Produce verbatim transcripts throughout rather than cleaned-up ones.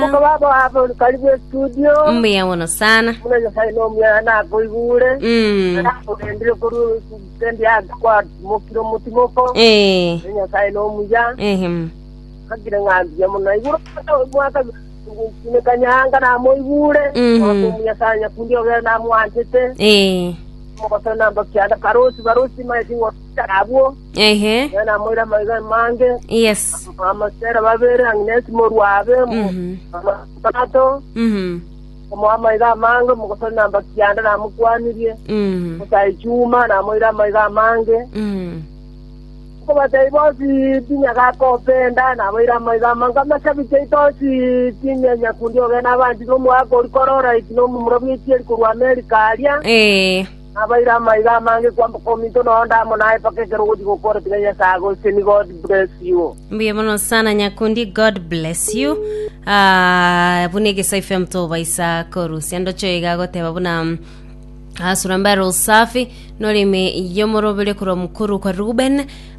baba hapo karibu studio. Mbia wono sana. Muna saino mya na kuigure. Mm. Hapo ndio kuru tendi ya kwa mokiro mutimoko. Eh. Nya saino muja. Ehem. Kagira ngambia muna igure mwaka nimekanyanga na moigure. Hapo mya sanya kundio ga na mwantete. Eh. Moko namba kiada karosi barosi maiti wa tarabo. Ehe. Yana moira maiga mange. Yes. Mama sera babere Agnes Morwabe. Mhm. Mama Tato. Mhm. Mama maiga mange moko namba kiada na mukwanirie. Mhm. Mutai chuma na moira maiga mange. Mhm. Ko batai bosi tinya ka kopenda na moira maiga manga mashabike itosi tinya nyakundio gena bandi no mwako korora ikino mumrobi tiel ku America alia. Eh. Abaira maiga mange kwamba komito no onda mona epake kero gudi kokora tinya sago seni God bless you. Mbia mono sana Nyakundi, God bless you. Ah, uh, bunege saife mto baisa korusi ando choiga goteba buna asurambaro uh, safi nolime yomorobele kuro mukuru kwa Ruben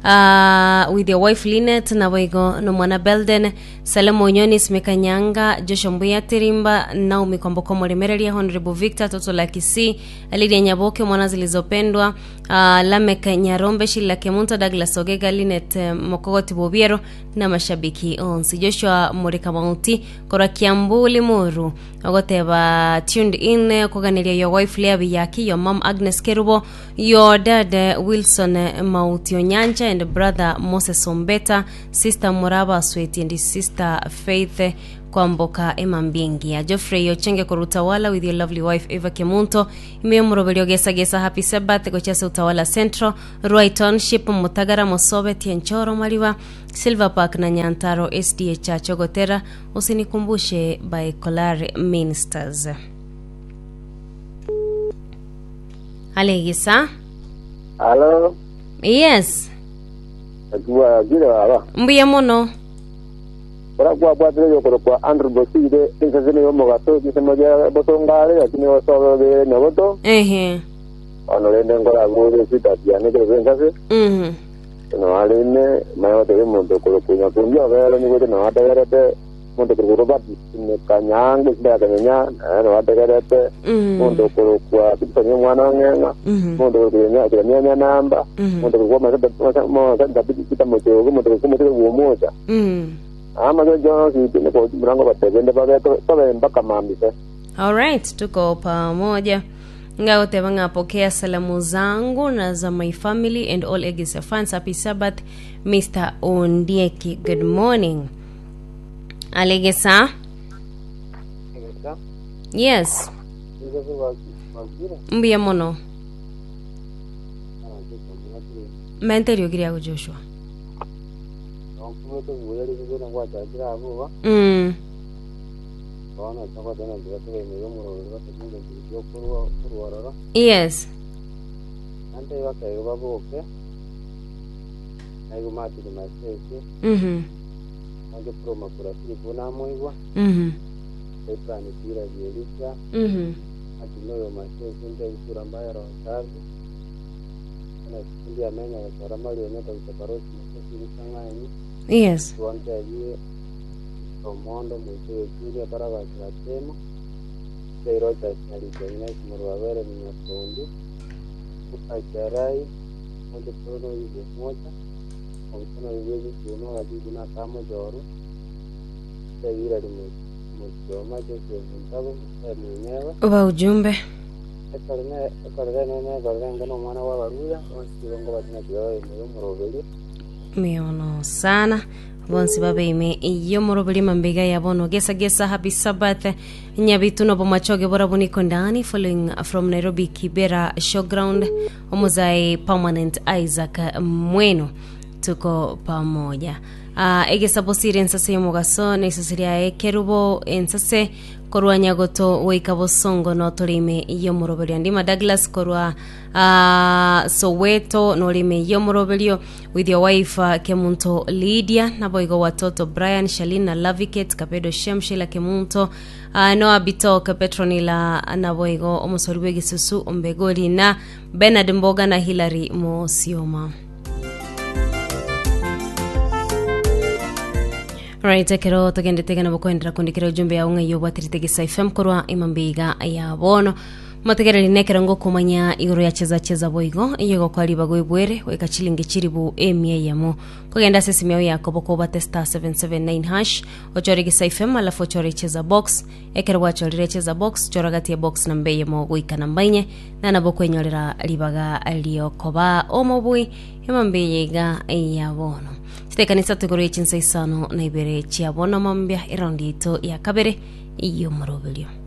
uh, with your wife Linet na wego no mwana Belden Salemo Nyoni Smekanyanga Joshua Mbuya Tirimba Naomi Komboko Molemerelia Honorable Victor Toto Lakisi Lydia Nyaboke mwana zilizopendwa uh, Lameka Nyarombe Shila Kemunto Douglas Ogega Linet uh, Mokogoti Bobiero na mashabiki onsi Joshua Moreka Mauti Kora Kiambuli Muru Ogoteba tuned in kuganilia your wife Leabi Yaki, your mom Agnes Kerubo, your dad uh, Wilson uh, Mauti Onyanja and brother Moses Ombeta, sister Moraba Sweet and sister Faith uh, Kwamboka Emambingia. Geoffrey Yochenge Korutawala with your lovely wife Eva Kemunto. Imemurobelio gesa gesa happy Sabbath kochase Utawala Central, Ruai Township, Mutagara Mosobe, Tienchoro Maliwa, Silver Park na Nyantaro S D A Church Ogotera. Usinikumbushe by Kolari Ministers. Alegisa? Hello? Yes. Agua gira baba. Mbuya mono. Para kwa kwa tele yoko kwa Andrew Boside insazene yomo gato kisemoja botongale lakini wasobe be nogoto. Ehe. Ono lende ngora ngode sita tiane ke bengase. Mhm. No alene mayo tele mondo ko kunya kunja vele ni gode na atagarete mondo ko robat ne kanyang sida kanya no atagarete mondo ko kwa kitanya mwana ngenga mondo ko nya nya nya namba mondo ko ma sa mo sa dabiti kita moto ko mondo ko moto ko moja. Mhm. Ama jo si ni ko mrango batende babe to to mpaka mambise. All right, tuko pamoja. Ngao te banga pokea salamu zangu na za my family and all Egisa fans. Happy Sabbath, Mister Ondieki. Good morning. Alegesa? Yes. Mbia mono. Menterio kiria Joshua. Mm. Yes. Mhm. Mhm. Mhm. Yes. Mondo mwito Julia Baraga Tratemo Zeirota Snalika Morwavere Minyapondi Ukajarai Mondo Prono Ibo Moja Omtana Iwezi Kuno Wajibu na Kamo Joru Zeira Limo Mojoma Jose Muntago Mwenyewe Uba ujumbe Ekarene Ekarene Ekarene Ngano Mwana wa Baruya Wasirongo Batina Kiyoe Mwe Morobeli Miono sana Bonsi babe ime iyo morobeli mambega ya bono gesa gesa. Happy Sabbath nyabitu no bomachoge bora buni kondani following from Nairobi Kibera Showground omuzai Permanent Isaac Mweno tuko pamoja. Uh, egesa bosiri ensase yomugaso nesasiria ekerubo ensase korwa nyagoto weikabo songo no tolime yomurobelio ndima Douglas korwa uh, Soweto no lime yomurobelio with your wife uh, Kemunto Lydia na boigo watoto Brian Shalina Laviket Kapedo Shemshila Kemunto uh, no abito Petronila na boigo omosoriwe gisusu ombegoli na Bernard Mboga na Hilary Mosioma. right ekero tugende tegana bokwendera kundikira ujumbe ya unga yobatirite gisa F M korwa imambiga ya bono mategereri nekera ngo kumanya iguru ya cheza cheza boigo yego kwali bagwe bwere weka chilingi chiribu emye yamo kugenda sesi miao yako boko ba testa seven seven nine hash ochore gisa F M alafu ochore cheza box ekero wachore cheza box choragati ya box nambe yamo guika nambainye nana boko enyorera libaga aliokoba omobui imambiga ya bono Stekanisa tuguru ichinsa isano na ibere chia bono mambia irondito ya kabere iyo marobelio